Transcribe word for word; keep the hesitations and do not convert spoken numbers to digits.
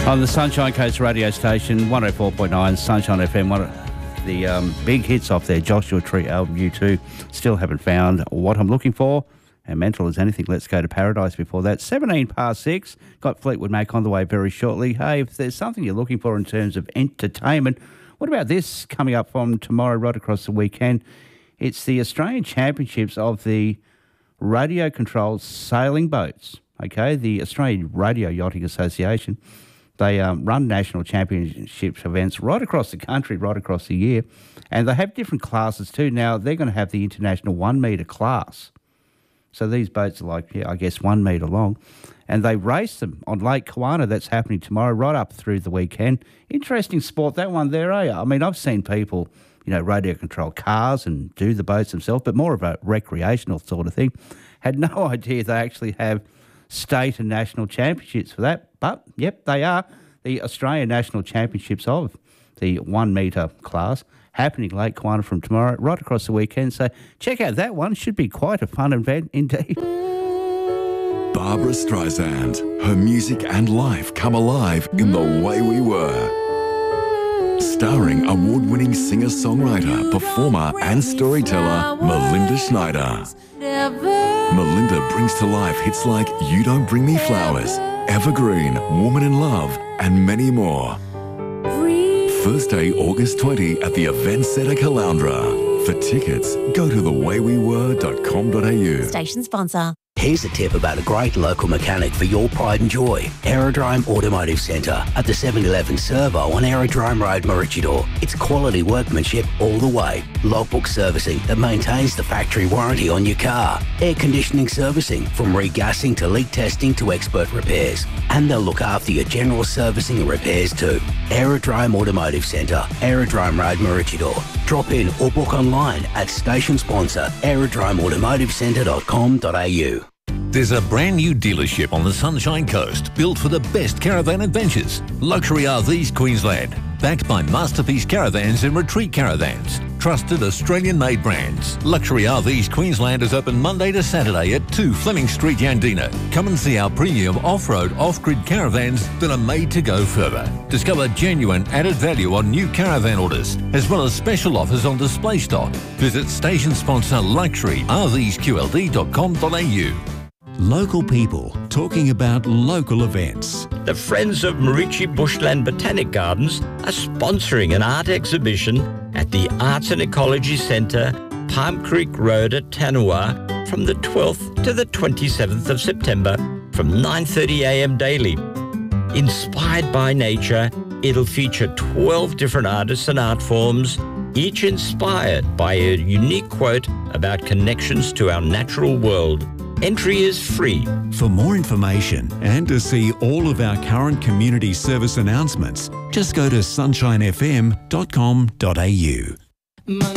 On the Sunshine Coast radio station, one oh four point nine, Sunshine F M, one of the um, big hits off their Joshua Tree album, U two. Still haven't found what I'm looking for. And Mental as Anything, Let's Go to Paradise before that. seventeen past six, got Fleetwood Mac on the way very shortly. Hey, if there's something you're looking for in terms of entertainment, what about this coming up from tomorrow right across the weekend? It's the Australian Championships of the radio-controlled sailing boats, okay? The Australian Radio Yachting Association. They um, run national championships events right across the country, right across the year, and they have different classes too. Now, they're going to have the international one-metre class. So these boats are like, yeah, I guess one metre long, and they race them on Lake Kawana. That's happening tomorrow, right up through the weekend. Interesting sport, that one there, eh? I mean, I've seen people, you know, radio-control cars and do the boats themselves, but more of a recreational sort of thing. Had no idea they actually have state and national championships for that. But, yep, they are the Australian National Championships of the one-metre class, happening Lake Kawana from tomorrow, right across the weekend. So check out that one. Should be quite a fun event indeed. Barbra Streisand. Her music and life come alive in The Way We Were. Starring award-winning singer-songwriter, performer and storyteller Melinda Schneider. Melinda brings to life hits like You Don't Bring Me Flowers, Evergreen, Woman in Love, and many more. Thursday, August twentieth at the Event Centre Caloundra. For tickets, go to the way we were dot com dot a u. Station sponsor. Here's a tip about a great local mechanic for your pride and joy. Aerodrome Automotive Centre at the seven eleven Servo on Aerodrome Road, Maroochydore. It's quality workmanship all the way. Logbook servicing that maintains the factory warranty on your car. Air conditioning servicing from regassing to leak testing to expert repairs. And they'll look after your general servicing and repairs too. Aerodrome Automotive Centre, Aerodrome Road, Maroochydore. Drop in or book online at station sponsor aerodrome automotive centre dot com dot a u. There's a brand new dealership on the Sunshine Coast built for the best caravan adventures. Luxury R Vs Queensland, backed by Masterpiece Caravans and Retreat Caravans. Trusted Australian-made brands. Luxury R Vs Queensland is open Monday to Saturday at two Fleming Street, Yandina. Come and see our premium off-road, off-grid caravans that are made to go further. Discover genuine added value on new caravan orders, as well as special offers on display stock. Visit station sponsor luxury r vs q l d dot com dot a u. Local people talking about local events. The Friends of Maroochy Bushland Botanic Gardens are sponsoring an art exhibition at the Arts and Ecology Centre, Palm Creek Road at Tanua from the twelfth to the twenty-seventh of September from nine thirty a m daily. Inspired by nature, it'll feature twelve different artists and art forms, each inspired by a unique quote about connections to our natural world. Entry is free. For more information and to see all of our current community service announcements, just go to sunshine f m dot com dot a u.